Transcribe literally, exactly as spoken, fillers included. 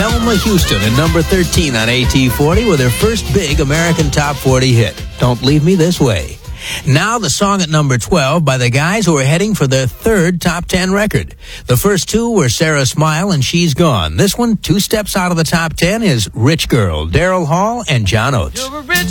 Thelma Houston at number thirteen on A T forty with her first big American Top forty hit, Don't Leave Me This Way. Now the song at number twelve by the guys who are heading for their third top ten record. The first two were Sarah Smile and She's Gone. This one, two steps out of the top ten, is Rich Girl, Daryl Hall and John Oates. You're a rich